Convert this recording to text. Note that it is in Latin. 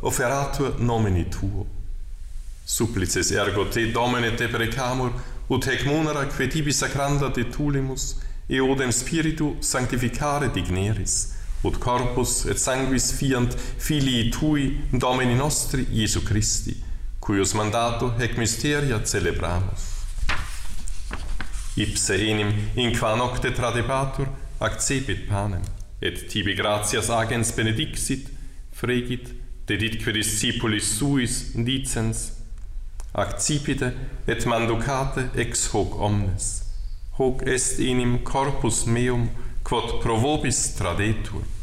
offeratur nomini tuo. Supplices ergo te, Domine, te precamur, ut hec munera que tibi sacranda de tulimus, eodem spiritu sanctificare digneris, ut corpus et sanguis fiant filii tui, Domini nostri, Iesu Christi, cuius mandato hec mysteria celebramus. Ipse enim, in qua nocte tradebatur, accepit panem, et tibi gratias agens benedixit, fregit, deditque discipulis suis dicens, accipite et manducate ex hoc omnes. Hoc est enim corpus meum, quod pro vobis tradetur.